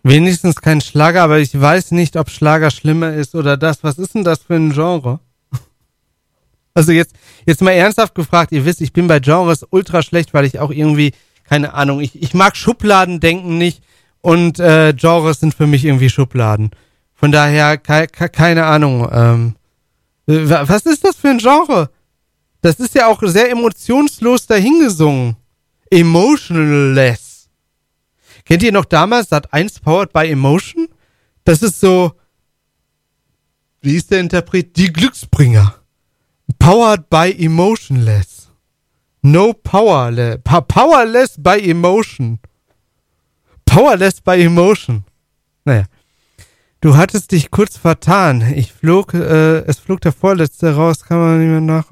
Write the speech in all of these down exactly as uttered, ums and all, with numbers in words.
Wenigstens kein Schlager, aber ich weiß nicht, ob Schlager schlimmer ist oder das. Was ist denn das für ein Genre? Also jetzt, jetzt mal ernsthaft gefragt, ihr wisst, ich bin bei Genres ultra schlecht, weil ich auch irgendwie, keine Ahnung, ich, ich mag Schubladendenken nicht und äh, Genres sind für mich irgendwie Schubladen. Von daher, ke ke keine Ahnung. Ähm, was ist das für ein Genre? Das ist ja auch sehr emotionslos dahingesungen. Emotionless. Kennt ihr noch damals Sat eins Powered by Emotion? Das ist so, wie ist der Interpret? Die Glücksbringer. Powered by Emotionless. No powerless. Pa powerless by Emotion. Powerless by Emotion. Naja. Du hattest dich kurz vertan. Ich flog, äh, es flog der Vorletzte raus, kann man nicht mehr nach.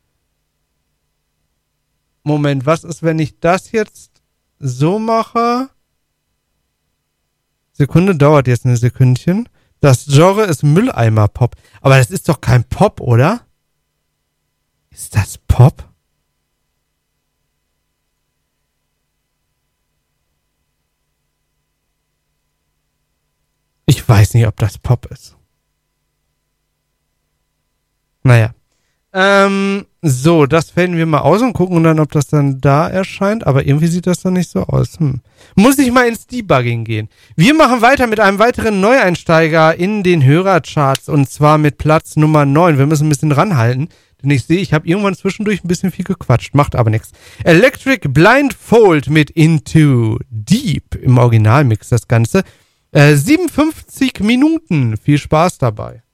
Moment, was ist, wenn ich das jetzt so mache? Sekunde, dauert jetzt eine Sekündchen. Das Genre ist Mülleimer-Pop. Aber das ist doch kein Pop, oder? Ist das Pop? Ich weiß nicht, ob das Pop ist. Naja. Ähm, so, das fällen wir mal aus und gucken dann, ob das dann da erscheint. Aber irgendwie sieht das dann nicht so aus. Hm. Muss ich mal ins Debugging gehen. Wir machen weiter mit einem weiteren Neueinsteiger in den Hörercharts. Und zwar mit Platz Nummer neun. Wir müssen ein bisschen ranhalten. Denn ich sehe, ich habe irgendwann zwischendurch ein bisschen viel gequatscht. Macht aber nichts. Electric Blindfold mit Into Deep. Im Originalmix das Ganze. Äh, siebenundfünfzig Minuten. Viel Spaß dabei.